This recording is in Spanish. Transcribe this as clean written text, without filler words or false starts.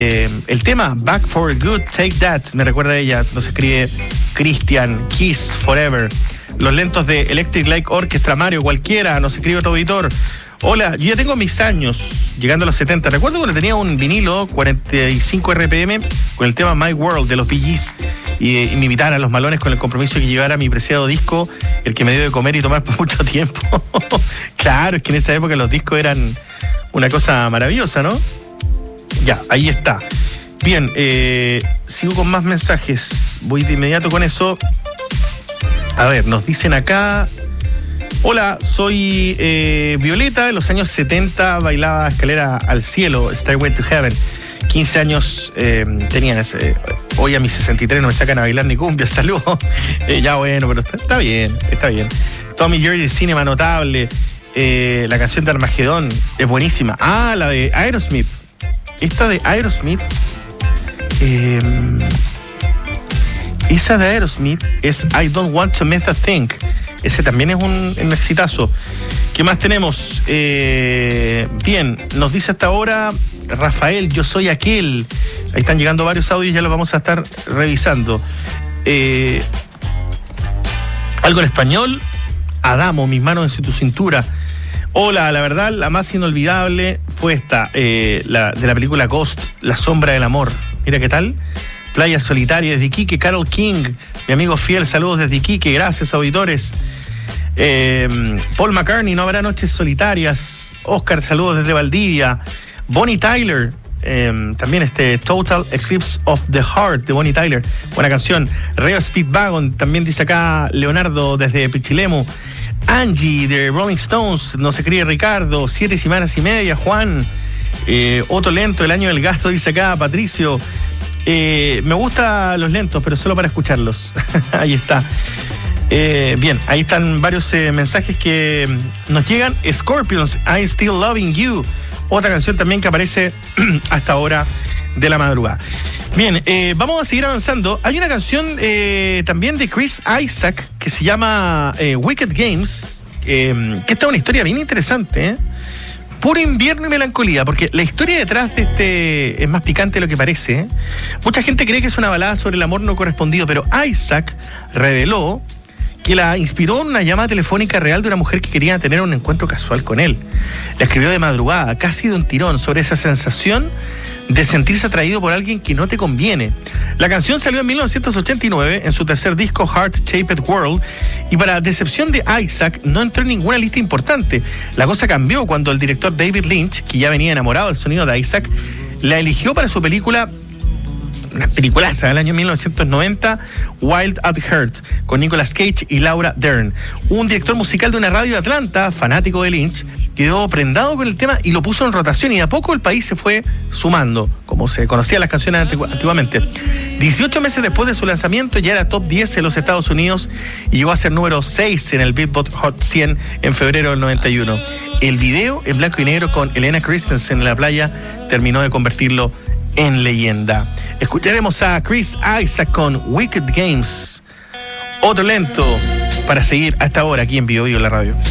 El tema Back for Good, Take That, me recuerda a ella. Nos escribe Christian, Kiss Forever. Los lentos de Electric Light Orchestra, Mario, cualquiera. Nos escribe otro auditor. Hola, yo ya tengo mis años, llegando a los 70. Recuerdo cuando tenía un vinilo 45 RPM con el tema My World de los Bee Gees y me invitaron a Los Malones con el compromiso de que llevara mi preciado disco, el que me dio de comer y tomar por mucho tiempo. Claro, es que en esa época los discos eran una cosa maravillosa, ¿no? Ya, ahí está. Bien, sigo con más mensajes. Voy de inmediato con eso. A ver, nos dicen acá... Hola, soy Violeta. En los años 70 bailaba Escalera al Cielo, Stairway to Heaven. 15 años tenía ese. Hoy a mis 63 no me sacan a bailar ni cumbia. Saludos. Ya bueno, pero está bien, está bien. Tommy Jerry de Cinema, notable. La canción de Armagedón es buenísima. Ah, la de Aerosmith. Esta de Aerosmith. Esa de Aerosmith es I Don't Want to Miss a Thing. Ese también es un exitazo. ¿Qué más tenemos? Bien, nos dice hasta ahora Rafael, yo soy aquel. Ahí están llegando varios audios, ya los vamos a estar revisando. Algo en español. Adamo, mis manos en tu cintura. Hola, la verdad, la más inolvidable fue esta, de la película Ghost, La sombra del amor. Mira qué tal. Playa Solitaria desde Iquique, Carol King, mi amigo fiel, saludos desde Iquique, gracias auditores. Paul McCartney, No habrá noches solitarias. Oscar, saludos desde Valdivia. Bonnie Tyler, también Total Eclipse of the Heart de Bonnie Tyler, buena canción. Reo Speedwagon, también dice acá Leonardo desde Pichilemu. Angie de Rolling Stones, nos escribe Ricardo. 7 semanas y media, Juan. Otro lento, El año del gasto, dice acá Patricio. Me gustan los lentos, pero solo para escucharlos. Ahí está. Bien, ahí están varios mensajes que nos llegan. Scorpions, I'm Still Loving You. Otra canción también que aparece hasta ahora de la madrugada. Bien, vamos a seguir avanzando. Hay una canción también de Chris Isaak que se llama Wicked Games, que esta es una historia bien interesante, Puro invierno y melancolía, porque la historia detrás de es más picante de lo que parece. Mucha gente cree que es una balada sobre el amor no correspondido, pero Isaac reveló que la inspiró una llamada telefónica real de una mujer que quería tener un encuentro casual con él. La escribió de madrugada, casi de un tirón, sobre esa sensación de sentirse atraído por alguien que no te conviene. La canción salió en 1989 en su tercer disco Heart Shaped World y para decepción de Isaac no entró en ninguna lista importante. La cosa cambió cuando el director David Lynch, que ya venía enamorado del sonido de Isaac, la eligió para su película, una peliculaza del año 1990, Wild at Heart, con Nicolas Cage y Laura Dern. Un director musical de una radio de Atlanta, fanático de Lynch, quedó prendado con el tema y lo puso en rotación, y de a poco el país se fue sumando, como se conocían las canciones antiguamente. 18 meses después de su lanzamiento ya era top 10 en los Estados Unidos y llegó a ser número 6 en el Billboard Hot 100 en febrero del 91. El video en blanco y negro con Elena Christensen en la playa terminó de convertirlo en leyenda. Escucharemos a Chris Isaak con Wicked Games. Otro lento para seguir hasta ahora aquí en Bio Bio, la radio.